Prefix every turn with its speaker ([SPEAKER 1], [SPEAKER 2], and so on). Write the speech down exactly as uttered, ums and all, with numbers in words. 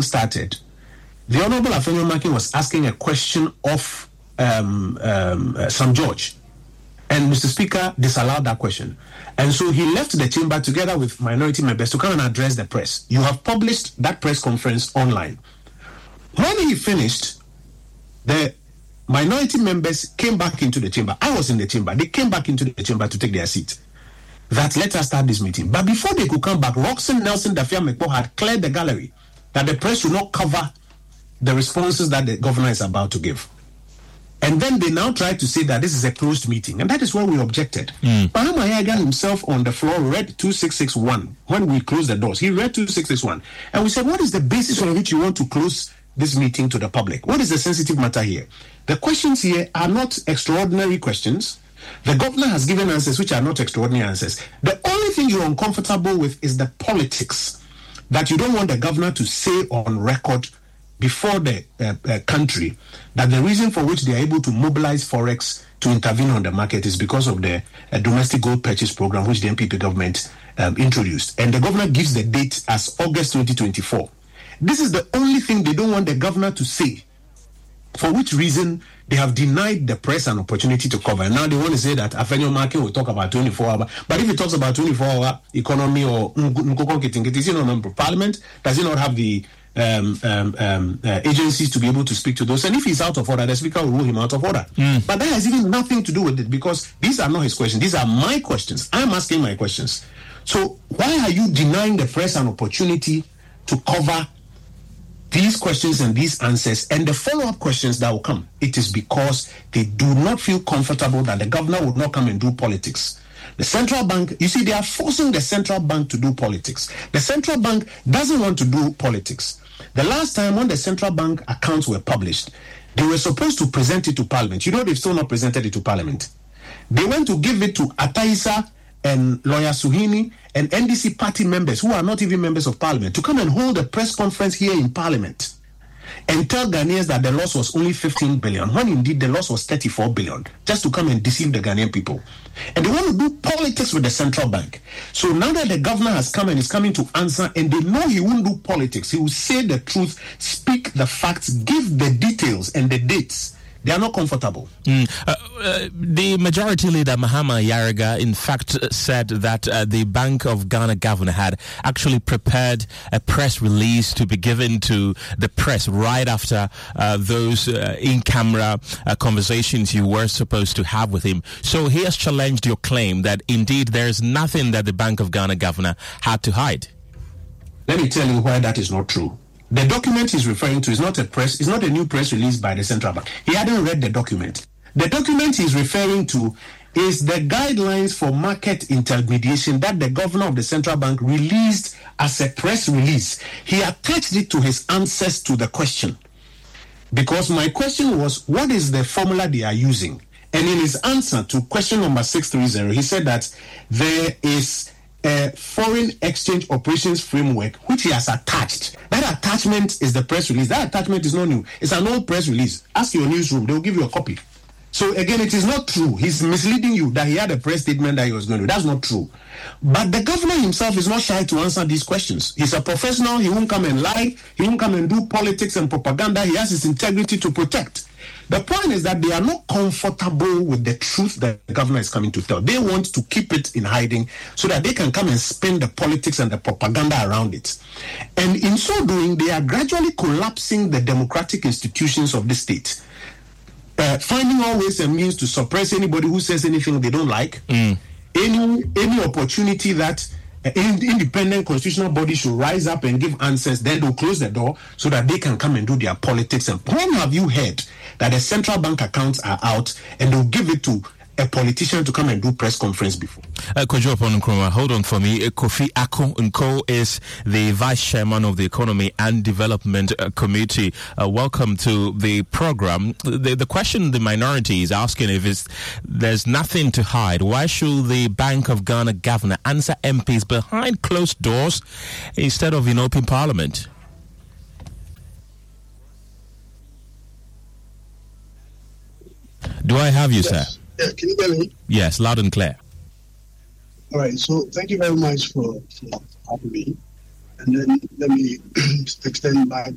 [SPEAKER 1] started, the Honorable Afenyo Makin was asking a question of um, um, uh, Sam George. And Mister Speaker disallowed that question. And so he left the chamber together with minority members to come and address the press. You have published that press conference online. When he finished, the minority members came back into the chamber. I was in the chamber. They came back into the chamber to take their seat. That let us start this meeting. But before they could come back, Roxanne Nelson Dafia-Mekpo had cleared the gallery that the press should not cover the responses that the governor is about to give. And then they now try to say that this is a closed meeting. And that is where we objected. Mm. Bahama Yaga himself on the floor read two six six one when we closed the doors. He read two six six one. And we said, what is the basis on which you want to close this meeting to the public? What is the sensitive matter here? The questions here are not extraordinary questions. The governor has given answers which are not extraordinary answers. The only thing you're uncomfortable with is the politics that you don't want the governor to say on record before the uh, uh, country that the reason for which they are able to mobilize Forex to intervene on the market is because of the uh, domestic gold purchase program which the N P P government um, introduced. And the governor gives the date as August twenty twenty-four. This is the only thing they don't want the governor to say, for which reason they have denied the press an opportunity to cover. And now they want to say that Afenyo Makin will talk about twenty-four hour. But if he talks about twenty-four hour economy or Nkoko Kitingiti, is he not a member of parliament? Does he not have the um, um, um, uh, agencies to be able to speak to those? And if he's out of order, the speaker will rule him out of order. Mm. But that has even nothing to do with it, because these are not his questions. These are my questions. I'm asking my questions. So why are you denying the press an opportunity to cover these questions and these answers and the follow-up questions that will come? It is because they do not feel comfortable that the governor would not come and do politics. The central bank, you see, they are forcing the central bank to do politics. The central bank doesn't want to do politics. The last time when the central bank accounts were published, they were supposed to present it to Parliament. You know, they've still not presented it to Parliament. They went to give it to Ataisa and Lawyer Suhini and N D C party members who are not even members of Parliament to come and hold a press conference here in Parliament and tell Ghanaians that the loss was only fifteen billion, when indeed the loss was thirty-four billion, just to come and deceive the Ghanaian people. And they want to do politics with the central bank. So now that the governor has come and is coming to answer, and they know he won't do politics, he will say the truth, speak the facts, give the details and the dates. They are not comfortable.
[SPEAKER 2] Mm. Uh, uh, the majority leader, Mahama Yariga, in fact, uh, said that uh, the Bank of Ghana governor had actually prepared a press release to be given to the press right after uh, those uh, in-camera uh, conversations you were supposed to have with him. So he has challenged your claim that indeed there is nothing that the Bank of Ghana governor had to hide.
[SPEAKER 1] Let me tell you why that is not true. The document he's referring to is not a press, it's not a new press release by the central bank. He hadn't read the document. The document he's referring to is the guidelines for market intermediation that the governor of the central bank released as a press release. He attached it to his answers to the question. Because my question was, what is the formula they are using? And in his answer to question number six three zero, he said that there is a foreign exchange operations framework which he has attached. That attachment is the press release. That attachment is not new. It's an old press release. Ask your newsroom, they will give you a copy. So again, it is not true. He's misleading you that he had a press statement that he was going to do. That's not true. But the governor himself is not shy to answer these questions. He's a professional. He won't come and lie. He won't come and do politics and propaganda. He has his integrity to protect. The point is that they are not comfortable with the truth that the governor is coming to tell. They want to keep it in hiding so that they can come and spin the politics and the propaganda around it. And in so doing, they are gradually collapsing the democratic institutions of the state, uh, finding all ways and means to suppress anybody who says anything they don't like. Mm. Any any opportunity that uh, independent constitutional body should rise up and give answers, then they'll close the door so that they can come and do their politics. And when have you heard that the central bank accounts are out and they'll give it to a politician to come and do press conference before?
[SPEAKER 2] Uh, hold on for me. Kofi Ako Nko is the Vice Chairman of the Economy and Development uh, Committee. Uh, welcome to the program. The, the question the minority is asking if it's, there's nothing to hide. Why should the Bank of Ghana governor answer M Ps behind closed doors instead of in open parliament? Do I have you,
[SPEAKER 3] yes.
[SPEAKER 2] sir?
[SPEAKER 3] Yeah, can you hear me?
[SPEAKER 2] Yes, loud and clear.
[SPEAKER 3] All right, so thank you very much for, for having me. And then let me extend my